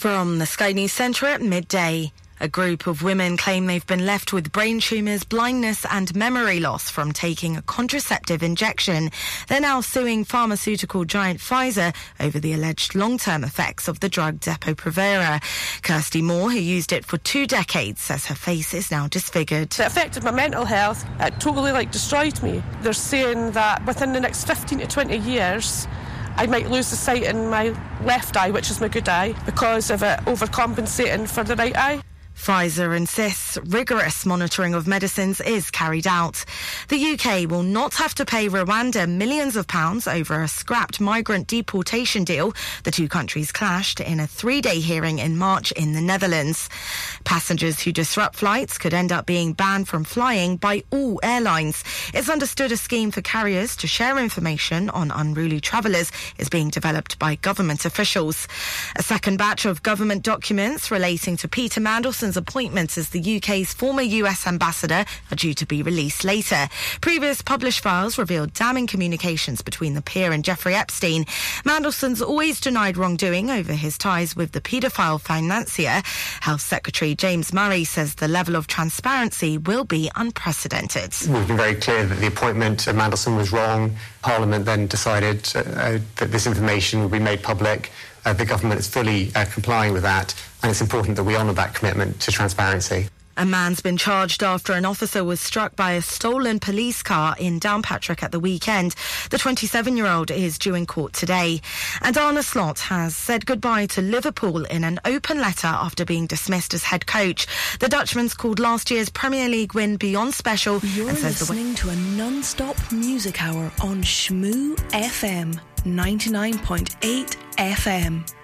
From the Sky News Centre at midday. A group of women claim they've been left with brain tumours, blindness and memory loss from taking a contraceptive injection. They're now suing pharmaceutical giant Pfizer over the alleged long-term effects of the drug Depo-Provera. Kirsty Moore, who used it for 2 decades, says her face is now disfigured. It affected my mental health. It totally destroyed me. They're saying that within the next 15 to 20 years, I might lose the sight in my left eye, which is my good eye, because of it overcompensating for the right eye. Pfizer insists rigorous monitoring of medicines is carried out. The UK will not have to pay Rwanda millions of pounds over a scrapped migrant deportation deal. The two countries clashed in a 3-day hearing in March in the Netherlands. Passengers who disrupt flights could end up being banned from flying by all airlines. It's understood a scheme for carriers to share information on unruly travellers is being developed by government officials. A second batch of government documents relating to Peter Mandelson's appointment as the UK's former US ambassador are due to be released later. Previous published files revealed damning communications between the peer and Jeffrey Epstein. Mandelson's always denied wrongdoing over his ties with the paedophile financier. Health Secretary James Murray says the level of transparency will be unprecedented. We've been very clear that the appointment of Mandelson was wrong. Parliament then decided that this information would be made public. The government is fully complying with that, and it's important that we honour that commitment to transparency. A man's been charged after an officer was struck by a stolen police car in Downpatrick at the weekend. The 27-year-old is due in court today. And Arne Slot has said goodbye to Liverpool in an open letter after being dismissed as head coach. The Dutchman's called last year's Premier League win beyond special. You're and says listening to a non-stop music hour on Shmoo FM 99.8 FM.